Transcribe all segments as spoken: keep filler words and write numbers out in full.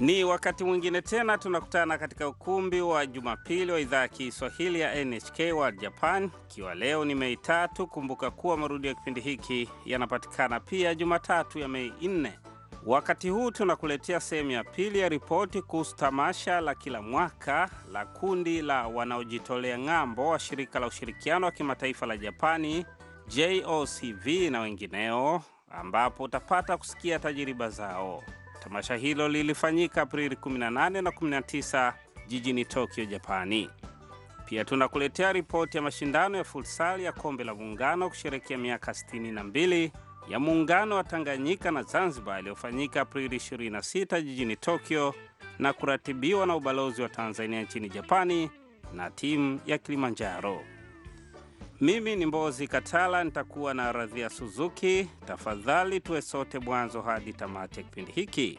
Ni wakati mwingine tena tunakutana katika ukumbi wa Jumapili wa idhaa ya Kiswahili ya N H K World Japan. Kiwa leo ni Mei tatu, kumbuka kuwa marudio ya kipindi hiki yanapatikana pia Jumatatu ya Mei nne. Wakati huu tunakuletea sehemu ya pili ya ripoti kuhusu tamasha la kila mwaka la kundi la wanaojitolea ng'ambo wa shirika la ushirikiano wa kimataifa la Japani J O C V na wengineo, ambapo utapata kusikia tajiriba zao. Tamasha hilo lilifanyika Aprili kumi na nane na kumi na tisa jijini Tokyo, Japani. Pia tunakuletea ripoti ya mashindano ya futsal ya kombe la muungano kusherehekea miaka sitini na mbili ya muungano wa Tanganyika na Zanzibar iliyofanyika Aprili ishirini na sita jijini Tokyo na kuratibiwa na ubalozi wa Tanzania nchini Japani na timu ya Kilimanjaro. Mimi ni Mbozi Katala, nitakuwa na Radhia Suzuki. Tafadhali tuwe sote mwanzo hadi tamati ya kipindi hiki.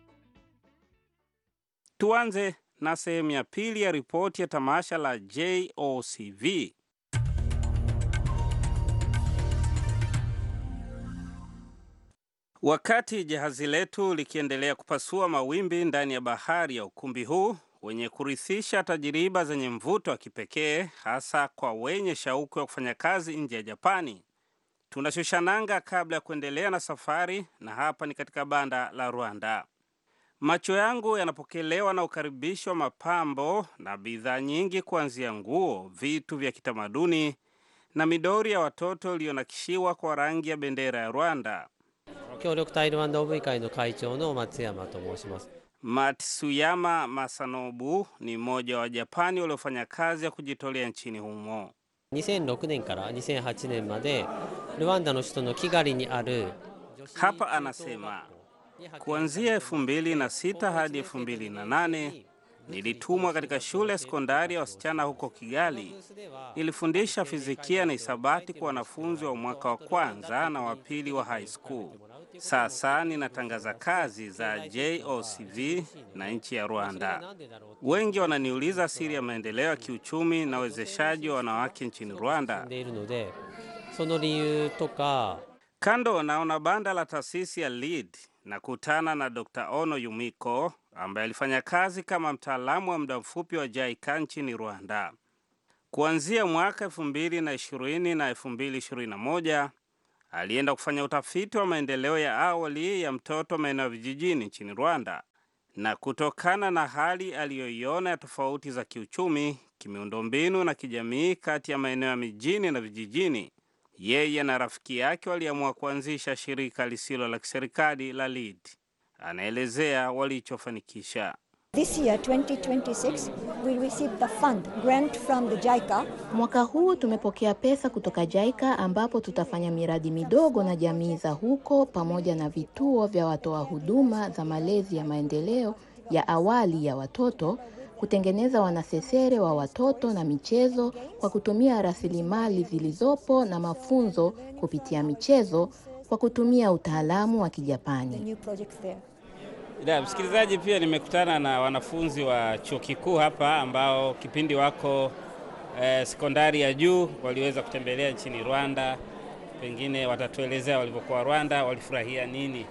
Tuanze na sehemu ya pili ya ripoti ya tamasha la J O C V. Wakati jahazi letu likiendelea kupasua mawimbi ndani ya bahari ya ukumbi huu wenye kurithisha tajiriba zenye mvuto wa kipekee, hasa kwa wenye shauku ya kufanya kazi nje ya Japani, tunashusha nanga kabla ya kuendelea na safari, na hapa ni katika banda la Rwanda. Macho yangu yanapokelewa na ukaribisho wa mapambo na bidhaa nyingi, kuanzia nguo, vitu vya kitamaduni na midori ya watoto iliyonakishiwa kwa rangi ya bendera ya Rwanda. Matsuyama Masanobu ni mmoja wa Japani waliofanya kazi ya kujitolea nchini humo. Hapa anasema, kuanzia elfu mbili na sita hadi elfu mbili na nane nilitumwa katika shule sekondari ya wasichana huko Kigali. Nilifundisha fizikia na hisabati kwa wanafunzi wa mwaka wa kwanza na wa pili wa high school. Sasa ninatangaza kazi za J O C V na nchi ya Rwanda. Wengi wananiuliza siri ya maendeleo ya kiuchumi na uwezeshaji wa wanawake nchini Rwanda. Kando naona banda la taasisi ya Lead na kutana na Doctor Ono Yumiko, ambaye alifanya kazi kama mtaalamu wa muda mfupi wa JICA nchini Rwanda. Kuanzia mwaka elfu mbili na ishirini na elfu mbili ishirini na moja alienda kufanya utafiti wa maendeleo ya awali ya mtoto maeneo ya vijijini nchini Rwanda, na kutokana na hali aliyoiona ya tofauti za kiuchumi, kimiundombinu na kijamii kati ya maeneo ya mijini na vijijini, yeye na rafiki yake waliamua kuanzisha shirika lisilo la kiserikali la Lead. Anaelezea walichofanikisha. This year twenty twenty-six we received the fund grant from the JICA. Mwaka huu tumepokea pesa kutoka JICA, ambapo tutafanya miradi midogo na jamii za huko pamoja na vituo vya watoa huduma za malezi ya maendeleo ya awali ya watoto, kutengeneza wanasesere wa watoto na michezo kwa kutumia rasilimali zilizopo na mafunzo kupitia michezo kwa kutumia utaalamu wa Kijapani. Da, msikilizaji, pia nimekutana na wanafunzi wa chuo kikuu hapa ambao kipindi wako eh, sekondari ya juu waliweza kutembelea nchini Rwanda. Pengine watatuelezea walivyokuwa Rwanda, walifurahia nini.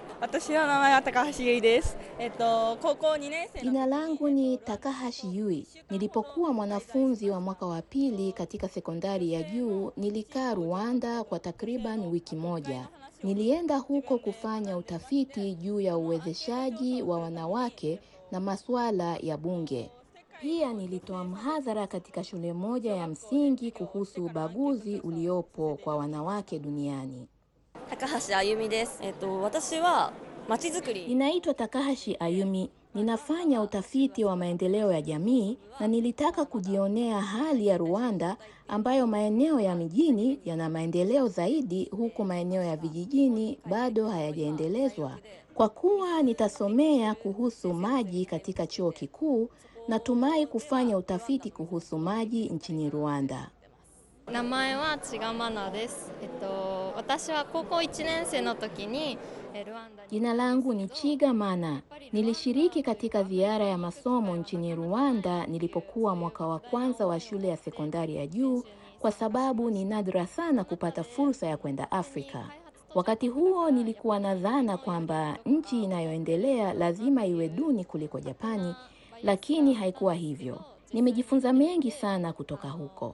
Jina langu ni Takahashi Yui. Nilipokuwa mwanafunzi wa mwaka wa pili katika sekondari ya juu, nilikaa Rwanda kwa takriban wiki moja. Nilienda huko kufanya utafiti juu ya uwezeshaji wa wanawake na masuala ya bunge. Pia nilitoa mhadhara katika shule moja ya msingi kuhusu ubaguzi uliopo kwa wanawake duniani. Takahashi Ayumi desu. Eto, watashi wa machizukuri. Ninaitwa Takahashi Ayumi. Ninafanya utafiti wa maendeleo ya jamii na nilitaka kujionea hali ya Rwanda, ambayo maeneo ya mijini yana maendeleo zaidi huku maeneo ya vijijini bado hayajaendelezwa. Kwa kuwa nitasomea kuhusu maji katika chuo kikuu, natumai kufanya utafiti kuhusu maji nchini Rwanda. Namae wa Chigamana desu. Eto, watashi wa koukou one nensei no toki ni Rwanda. Jina langu ni Chigamana. Nilishiriki katika ziara ya masomo nchini Rwanda nilipokuwa mwaka wa kwanza wa shule ya sekondari ya juu, kwa sababu ni nadra sana kupata fursa ya kwenda Afrika. Wakati huo nilikuwa na dhana kwamba nchi inayoendelea lazima iwe duni kuliko Japani, lakini haikuwa hivyo. Nimejifunza mengi sana kutoka huko.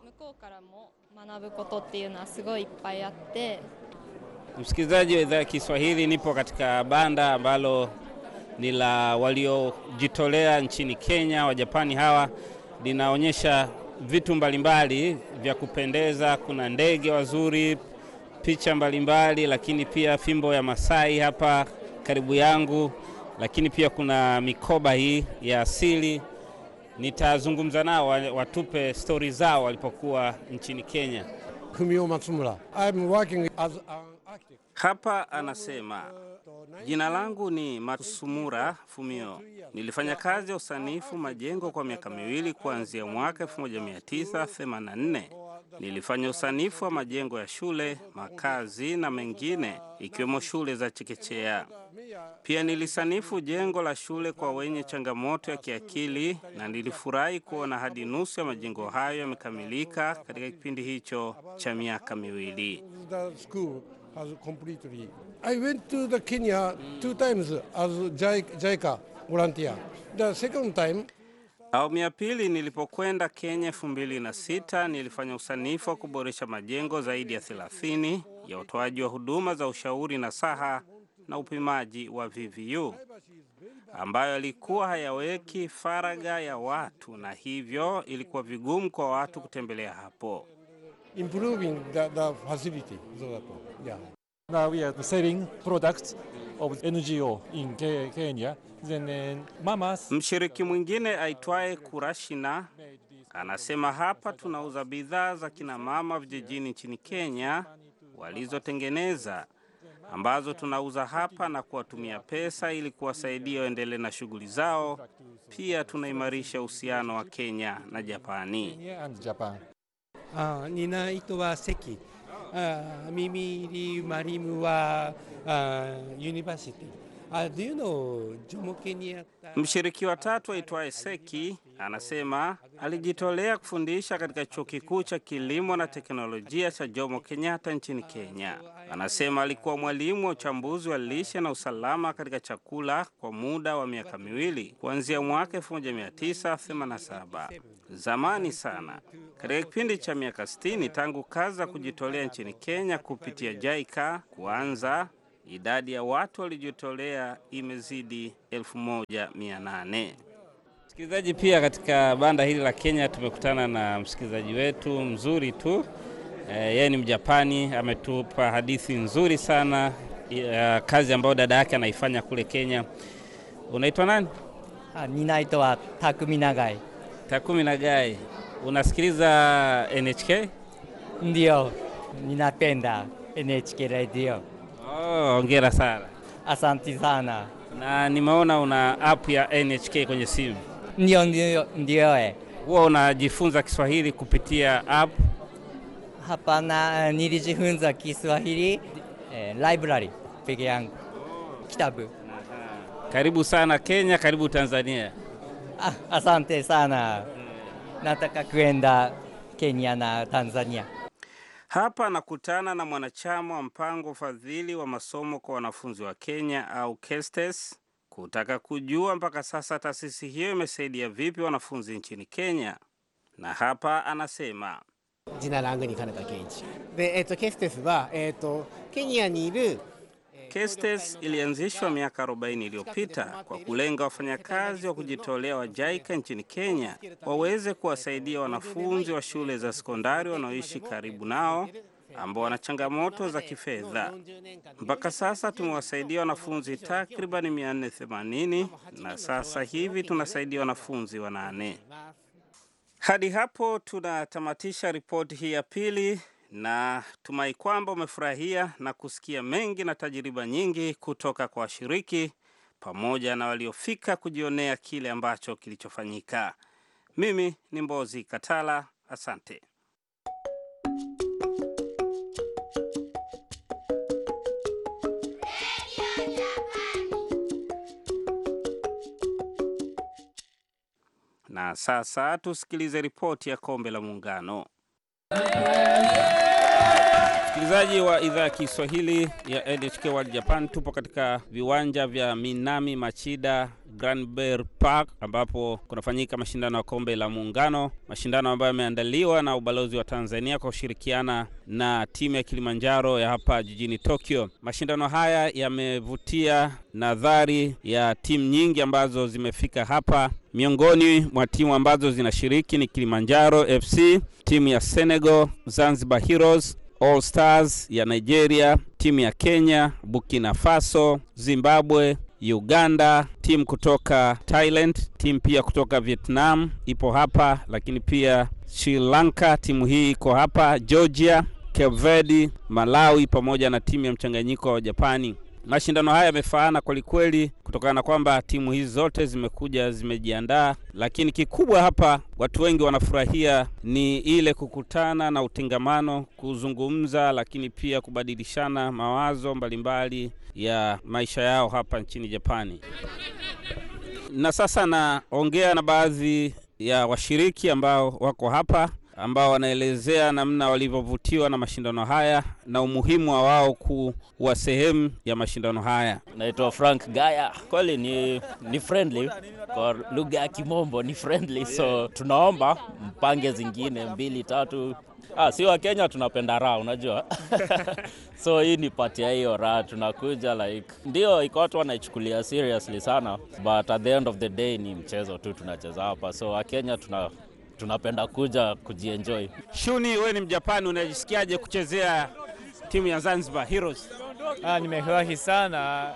Msikilizaji wa idhaa ya Kiswahili, nipo katika banda ambalo ni la waliojitolea nchini Kenya, wa Japani hawa. Linaonyesha vitu mbalimbali vya kupendeza, kuna ndege wazuri, picha mbalimbali, lakini pia fimbo ya Masai hapa karibu yangu, lakini pia kuna mikoba hii ya asili. Nitazungumza nao watupe story zao walipokuwa nchini Kenya. Fumio Matsumura. I'm working as an architect. Hapa anasema, jina langu ni Matsumura Fumio. Nilifanya kazi ya usanifu majengo kwa miaka miwili kuanzia mwaka elfu moja mia tisa themanini na nne. Nilifanya usanifu wa majengo ya shule, makazi na mengine ikiwemo shule za chekechea. Pia nilisanifu jengo la shule kwa wenye changamoto ya kiakili na nilifurahi kuona hadi nusu ya majengo hayo yamekamilika katika kipindi hicho cha miaka miwili. The school has completely. I went to the Kenya two times as JICA volunteer. The second time Awamu ya pili nilipokwenda Kenya elfu mbili na sita, nilifanya usanifu wa kuboresha majengo zaidi ya thelathini ya utoaji wa huduma za ushauri na saha na upimaji wa V V U, ambayo yalikuwa hayaweki faraga ya watu na hivyo ilikuwa vigumu kwa watu kutembelea hapo. Improving the, the facility. So that, yeah. Now we are selling products of N G O in Kenya. Then uh, mamas. Mshiriki mwingine aitwaye Kurashina anasema, hapa tunauza bidhaa za kina mama vijijini nchini Kenya walizotengeneza, ambazo tunauza hapa na kuwatumia pesa ili kuwasaidia waendelee na shughuli zao. Pia tunaimarisha uhusiano wa Kenya na Japani. Ah, ninaitwa wa Seki. Ah, mimi ni mwalimu wa uh, university. Uh, do you know Jomo Kenyatta? Mshiriki wa tatu aitwaye Seki anasema alijitolea kufundisha katika chuo kikuu cha kilimo na teknolojia cha Jomo Kenyatta nchini Kenya. Anasema alikuwa mwalimu wa uchambuzi wa lishe na usalama katika chakula kwa muda wa miaka miwili kuanzia mwaka elfu moja mia tisa themanini na saba. Zamani sana. Katika kipindi cha miaka sitini tangu kazi za kujitolea nchini Kenya kupitia JICA kuanza, idadi ya watu walijitolea imezidi elfu moja mia nane. Msikilizaji, pia katika banda hili la Kenya tumekutana na msikilizaji wetu mzuri tu. E, yeye ni Mjapani, ametupa hadithi nzuri sana ya kazi ambayo dada yake anaifanya kule Kenya. Unaitwa nani? Ah, ninaitwa Takumi Nagai. Takumi Nagai. Unasikiliza N H K? Ndio, ninapenda N H K radio. Oh, hongera sana. Asante sana. Na nimeona una app ya N H K kwenye simu. Ndio, ndio, ndio eh. Wewe unajifunza Kiswahili kupitia app? Hapana, nilijifunza Kiswahili eh, library peke yangu. Kitabu. Karibu sana Kenya, karibu Tanzania. Ah, asante sana. Nataka kwenda Kenya na Tanzania. Hapa nakutana na mwanachama wa mpango ufadhili wa masomo kwa wanafunzi wa Kenya au KESTES, kutaka kujua mpaka sasa taasisi hiyo imesaidia vipi wanafunzi nchini Kenya. Na hapa anasema, jina langu ni Kanada Kenji. De eto KESTES wa eto Kenya ni iru KESTES ilianzishwa miaka arobaini iliyopita kwa kulenga wafanyakazi wa kujitolea wa JICA nchini Kenya waweze kuwasaidia wanafunzi wa shule za sekondari wanaoishi karibu nao ambao wana changamoto za kifedha. Mpaka sasa tumewasaidia wanafunzi takriban mia nne themanini na sasa hivi tunasaidia wanafunzi wanane. Hadi hapo tunatamatisha ripoti hii ya pili, na tumai kwamba umefurahia na kusikia mengi na tajiriba nyingi kutoka kwa washiriki pamoja na waliofika kujionea kile ambacho kilichofanyika. Mimi ni Mbozi Katala, asante. Na sasa tusikilize ripoti ya Kombe la Muungano. Msikilizaji wa idhaa ya Kiswahili ya N H K World Japan, tupo katika viwanja vya Minami Machida Granbury Park ambapo kunafanyika mashindano ya kombe la muungano, mashindano ambayo yameandaliwa na ubalozi wa Tanzania kwa kushirikiana na timu ya Kilimanjaro ya hapa jijini Tokyo. Mashindano haya yamevutia nadhari ya timu nyingi ambazo zimefika hapa. Miongoni mwa timu ambazo zinashiriki ni Kilimanjaro F C, timu ya Senegal, Zanzibar Heroes, All Stars ya Nigeria, timu ya Kenya, Burkina Faso, Zimbabwe, Uganda, timu kutoka Thailand, timu pia kutoka Vietnam ipo hapa, lakini pia Sri Lanka, timu hii iko hapa, Georgia, Cape Verde, Malawi pamoja na timu ya mchanganyiko wa Japani. Mashindano haya yamefaana kweli kweli kutokana na kwamba timu hizi zote zimekuja zimejiandaa, lakini kikubwa hapa watu wengi wanafurahia ni ile kukutana na utengamano, kuzungumza, lakini pia kubadilishana mawazo mbalimbali ya maisha yao hapa nchini Japani. Na sasa naongea na baadhi ya washiriki ambao wako hapa, ambao wanaelezea namna walivyovutiwa na mashindano haya na umuhimu wa wao kuwa sehemu ya mashindano haya. Naitwa Frank Gaya. Kweli ni ni friendly, kwa lugha ya Kimombo ni friendly, so tunaomba mpange zingine mbili tatu. Ah, si wa Kenya tunapenda raha, unajua. So hii ni part ya hiyo raha, tunakuja like ndio iko watu wanaichukulia seriously sana, but at the end of the day ni mchezo tu tunacheza hapa. So wa Kenya tuna tunapenda kuja kujienjoy. Shuni, wewe ni Mjapani, unajisikiaje kuchezea timu ya Zanzibar Heroes? Ah, nimefurahi sana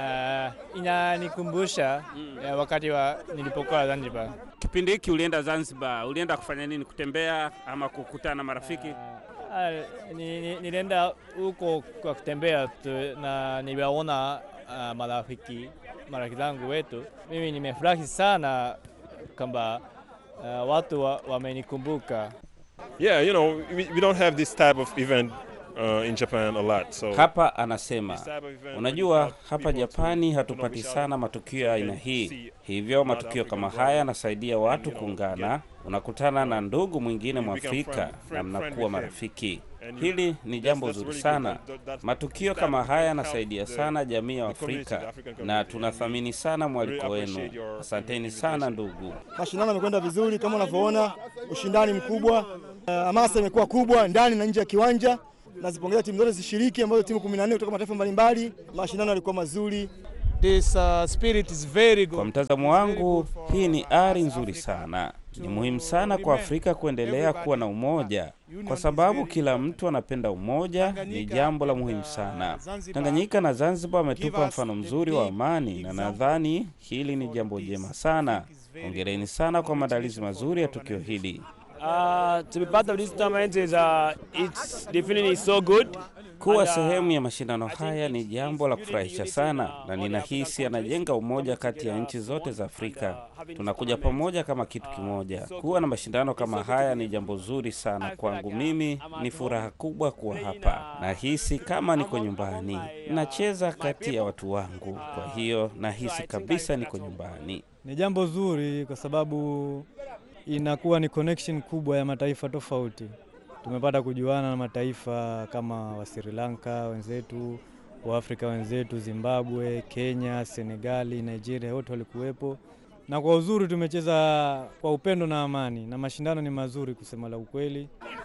na inanikumbusha mm. wakati wa nilipokuwa Zanzibar. Kipindi hiki ulienda Zanzibar, ulienda kufanya nini? Kutembea ama kukutana na marafiki? Ah, ni, ni, nilienda huko kwa kutembea tu, na niliwaona uh, marafiki marafiki zangu wetu. Mimi nimefurahi sana kwamba Uh, watu wamenikumbuka. Wa yeah, you know, we, we don't have this type of event uh, in Japan a lot. So hapa anasema, unajua hapa Japani hatupati sana matukio ya aina hii. Hivyo matukio kama haya yanasaidia watu kuungana, unakutana na ndugu mwingine Mwafrika na mnakuwa marafiki. Hili ni jambo zuri sana. Matukio kama haya yanasaidia sana jamii ya Afrika na tunathamini sana mwaliko wenu. Asanteni sana ndugu. Mashindano yamekwenda vizuri kama unavyoona, ushindani mkubwa, hamasa uh, imekuwa kubwa ndani na nje ya kiwanja. Nazipongeza timu zote zishiriki ambazo timu kumi na nne kutoka mataifa mbalimbali. Mashindano yalikuwa mazuri. This uh, spirit is very good. Kwa mtazamo wangu, hii ni ari nzuri sana. Ni muhimu sana kwa Afrika kuendelea kuwa na umoja, kwa sababu kila mtu anapenda umoja. Ni jambo la muhimu sana. Tanganyika na Zanzibar wametupa mfano mzuri wa amani, na nadhani hili ni jambo jema sana. Hongereni sana kwa maandalizi mazuri ya tukio hili. Uh, to be part of this tournament is uh, it's definitely so good. Kuwa sehemu ya mashindano haya ni jambo la kufurahisha sana, na ninahisi anajenga umoja kati ya nchi zote za Afrika. Tunakuja pamoja kama kitu kimoja. Kuwa na mashindano kama haya ni jambo zuri sana kwangu. Mimi ni furaha kubwa kuwa hapa. Nahisi kama niko nyumbani. Nacheza kati ya watu wangu. Kwa hiyo nahisi kabisa niko nyumbani. Ni jambo zuri kwa sababu inakuwa ni connection kubwa ya mataifa tofauti. Tumepata kujuana na mataifa kama wa Sri Lanka wenzetu, wa Afrika wenzetu, Zimbabwe, Kenya, Senegali, Nigeria, wote walikuwepo. Na kwa uzuri tumecheza kwa upendo na amani, na mashindano ni mazuri kusema la ukweli.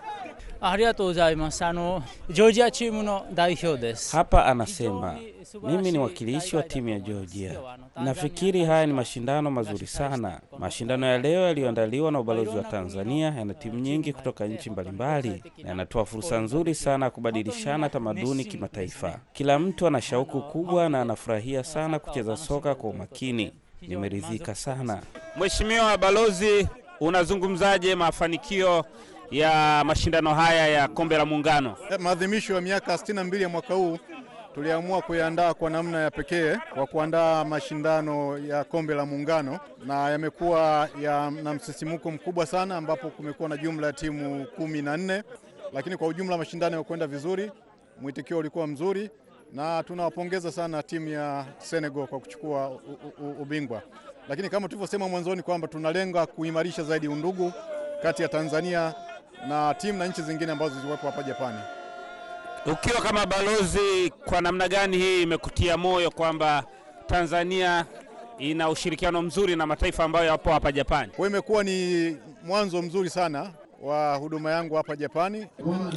Georgia timu no daihyo desu. Hapa anasema, mimi ni wakilishi wa timu ya Georgia. Nafikiri haya ni mashindano mazuri sana. Mashindano ya leo yaliyoandaliwa na ubalozi wa Tanzania yana timu nyingi kutoka nchi mbalimbali, na yanatoa fursa nzuri sana kubadilishana tamaduni kimataifa. Kila mtu ana shauku kubwa na anafurahia sana kucheza soka kwa umakini. Nimeridhika sana. Mheshimiwa Balozi, unazungumzaje mafanikio ya mashindano haya ya kombe la muungano? Maadhimisho ya miaka sitini na mbili ya mwaka huu tuliamua kuiandaa kwa namna ya pekee kwa kuandaa mashindano ya kombe la muungano, na yamekuwa ya na msisimuko mkubwa sana, ambapo kumekuwa na jumla ya timu kumi na nne, lakini kwa ujumla mashindano yamekwenda vizuri, mwitikio ulikuwa mzuri, na tunawapongeza sana timu ya Senegal kwa kuchukua ubingwa. Lakini kama tulivyosema mwanzoni kwamba tunalenga kuimarisha zaidi undugu kati ya Tanzania na timu na nchi zingine ambazo ziliwepo hapa Japani. Ukiwa kama balozi, kwa namna gani hii imekutia moyo kwamba Tanzania ina ushirikiano mzuri na mataifa ambayo yapo hapa Japani? Kwa imekuwa ni mwanzo mzuri sana wa huduma yangu hapa Japani.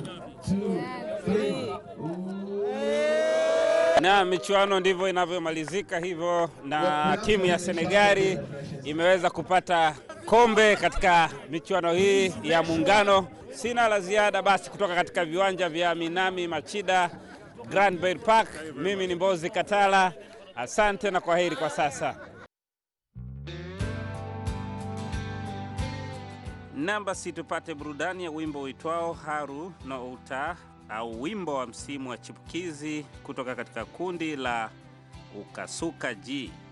Na michuano ndivyo inavyomalizika hivyo, na timu ya Senegali imeweza kupata kombe katika michuano hii ya Muungano. Sina la ziada basi kutoka katika viwanja vya Minami Machida Grand Bay Park. Mimi ni Mbozi Katala. Asante na kwaheri kwa sasa. Namba si tupate burudani ya wimbo uitwao Haru no Uta, au wimbo wa msimu wa chipukizi kutoka katika kundi la Ukasuka G.